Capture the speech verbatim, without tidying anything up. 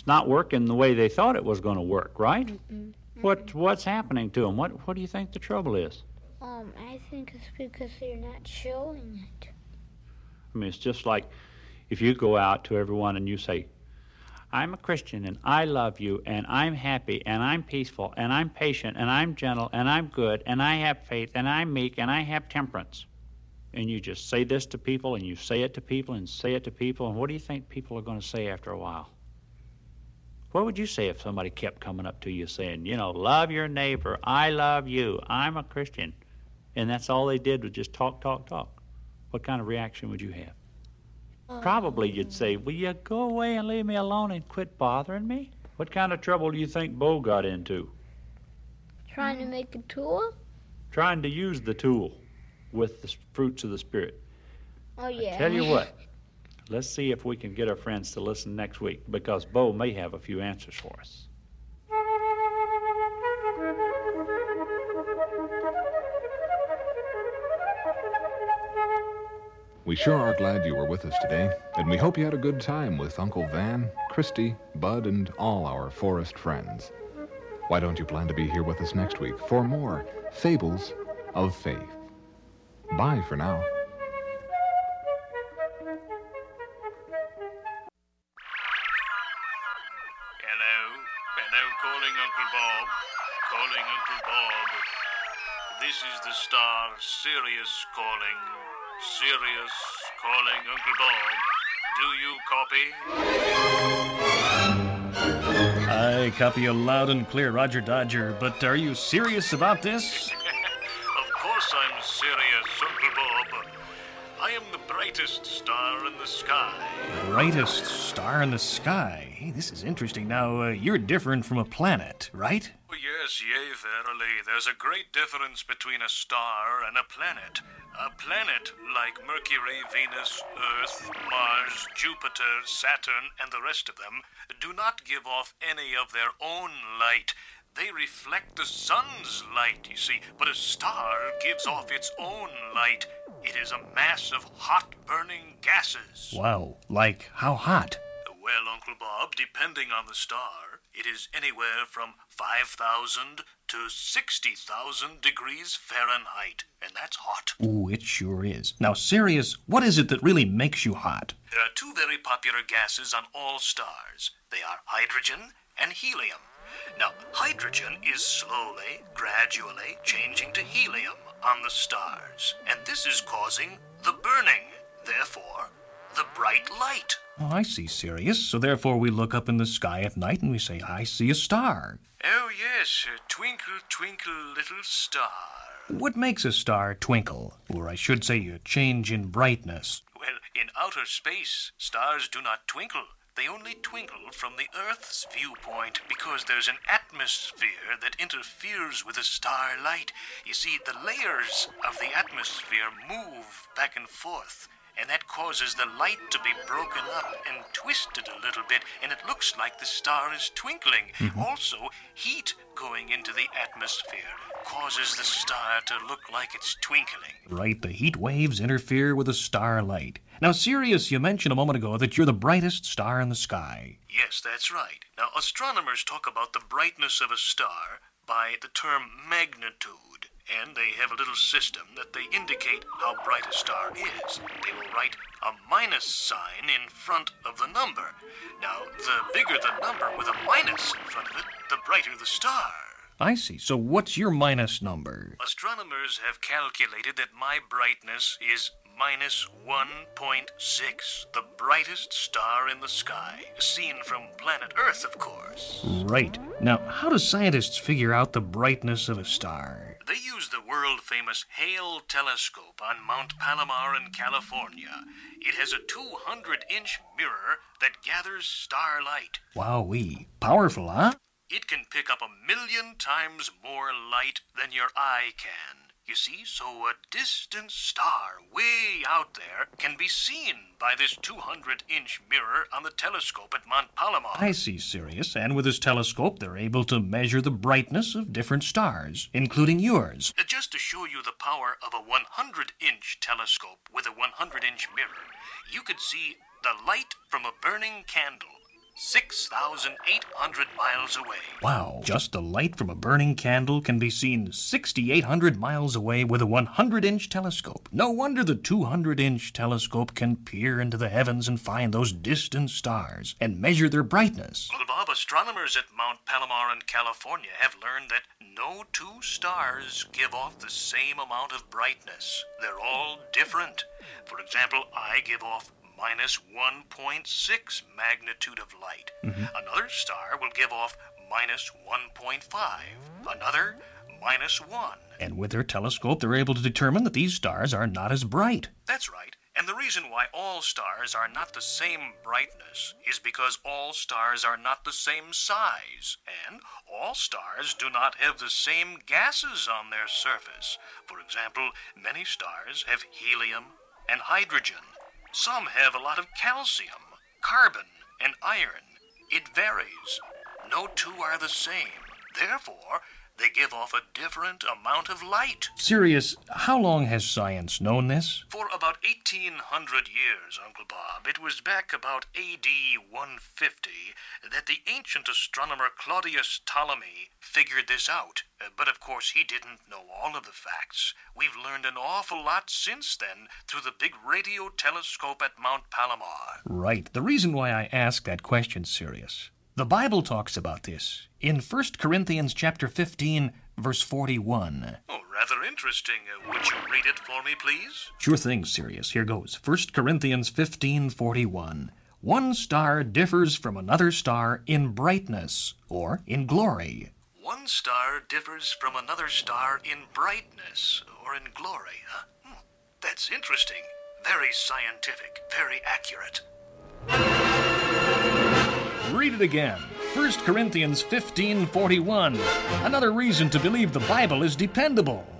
It's not working the way they thought it was going to work, right? Mm-mm. What What's happening to them? What What do you think the trouble is? Um, I think it's because they're not showing it. I mean, it's just like if you go out to everyone and you say, I'm a Christian and I love you and I'm happy and I'm peaceful and I'm patient and I'm gentle and I'm good and I have faith and I'm meek and I have temperance. And you just say this to people and you say it to people and say it to people, and what do you think people are going to say after a while? What would you say if somebody kept coming up to you saying, you know, love your neighbor, I love you, I'm a Christian, and that's all they did was just talk, talk, talk? What kind of reaction would you have? Um, Probably you'd say, will you go away and leave me alone and quit bothering me? What kind of trouble do you think Bo got into? Trying to make a tool? Trying to use the tool with the fruits of the Spirit. Oh, yeah. I tell you what, let's see if we can get our friends to listen next week, because Bo may have a few answers for us. We sure are glad you were with us today, and we hope you had a good time with Uncle Van, Christy, Bud, and all our forest friends. Why don't you plan to be here with us next week for more Fables of Faith? Bye for now. Hello? Hello, calling Uncle Bob. Calling Uncle Bob. This is the star Sirius calling. Sirius calling Uncle Bob. Do you copy? I copy you loud and clear, Roger Dodger, but are you serious about this? Of course I'm serious, Uncle Bob. I am the brightest star in the sky. Brightest star in the sky. Hey, this is interesting. Now, uh, you're different from a planet, right? Oh, yes, yea, verily. There's a great difference between a star and a planet. A planet, like Mercury, Venus, Earth, Mars, Jupiter, Saturn, and the rest of them, do not give off any of their own light. They reflect the sun's light, you see, but a star gives off its own light. It is a mass of hot burning gases. Wow, like how hot? Well, Uncle Bob, depending on the star, it is anywhere from five thousand to sixty thousand degrees Fahrenheit, and that's hot. Ooh, it sure is. Now, Sirius, what is it that really makes you hot? There are two very popular gases on all stars. They are hydrogen and helium. Now, hydrogen is slowly, gradually changing to helium on the stars, and this is causing the burning, therefore, the bright light. Oh, I see, Sirius. So therefore we look up in the sky at night and we say, I see a star. Oh, yes, uh, twinkle, twinkle, little star. What makes a star twinkle? Or I should say a change in brightness. Well, in outer space, stars do not twinkle. They only twinkle from the Earth's viewpoint because there's an atmosphere that interferes with the starlight. You see, the layers of the atmosphere move back and forth, and that causes the light to be broken up and twisted a little bit, and it looks like the star is twinkling. Mm-hmm. Also, heat going into the atmosphere causes the star to look like it's twinkling. Right, the heat waves interfere with the starlight. Now, Sirius, you mentioned a moment ago that you're the brightest star in the sky. Yes, that's right. Now, astronomers talk about the brightness of a star by the term magnitude, and they have a little system that they indicate how bright a star is. They will write a minus sign in front of the number. Now, the bigger the number with a minus in front of it, the brighter the star. I see. So what's your minus number? Astronomers have calculated that my brightness is minus one point six, the brightest star in the sky, seen from planet Earth, of course. Right. Now, how do scientists figure out the brightness of a star? They use the world-famous Hale telescope on Mount Palomar in California. It has a two hundred inch mirror that gathers starlight. Wowee. Powerful, huh? It can pick up a million times more light than your eye can. You see, so a distant star way out there can be seen by this two hundred inch mirror on the telescope at Mount Palomar. I see, Sirius. And with this telescope, they're able to measure the brightness of different stars, including yours. Just to show you the power of a one hundred inch telescope with a one hundred inch mirror, you could see the light from a burning candle. six thousand eight hundred miles away. Wow, just the light from a burning candle can be seen six thousand eight hundred miles away with a one hundred inch telescope. No wonder the two hundred inch telescope can peer into the heavens and find those distant stars and measure their brightness. Well, Bob, astronomers at Mount Palomar in California have learned that no two stars give off the same amount of brightness. They're all different. For example, I give off minus one point six magnitude of light. Mm-hmm. Another star will give off minus one point five. Another, minus one. And with their telescope, they're able to determine that these stars are not as bright. That's right. And the reason why all stars are not the same brightness is because all stars are not the same size, and all stars do not have the same gases on their surface. For example, many stars have helium and hydrogen. Some have a lot of calcium, carbon, and iron. It varies. No two are the same. Therefore, they give off a different amount of light. Sirius, how long has science known this? For about eighteen hundred years, Uncle Bob. It was back about A D one fifty that the ancient astronomer Claudius Ptolemy figured this out. Uh, but of course, he didn't know all of the facts. We've learned an awful lot since then through the big radio telescope at Mount Palomar. Right. The reason why I ask that question, Sirius, the Bible talks about this in First Corinthians chapter fifteen, verse forty-one. Oh, rather interesting. Uh, would you read it for me, please? Sure thing, Sirius. Here goes. First Corinthians fifteen, forty-one. One star differs from another star in brightness, or in glory. One star differs from another star in brightness, or in glory, huh? Hmm. That's interesting. Very scientific. Very accurate. Read it again. First Corinthians fifteen, forty-one. Another reason to believe the Bible is dependable.